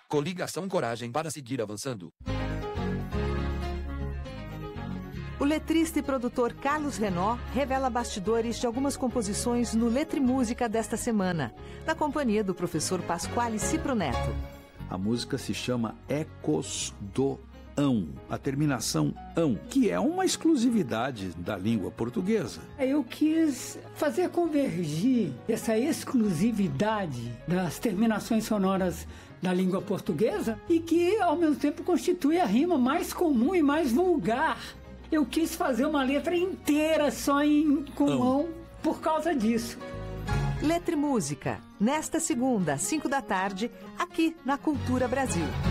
Coligação Coragem para seguir avançando. O letrista e produtor Carlos Renaud revela bastidores de algumas composições no Letra e Música desta semana, na companhia do professor Pasquale Cipro Neto. A música se chama Ecos do ão, a terminação ão, que é uma exclusividade da língua portuguesa. Eu quis fazer convergir essa exclusividade das terminações sonoras da língua portuguesa e que, ao mesmo tempo, constitui a rima mais comum e mais vulgar. Eu quis fazer uma letra inteira só com ão por causa disso. Letra e Música, nesta segunda, às 5 da tarde, aqui na Cultura Brasil.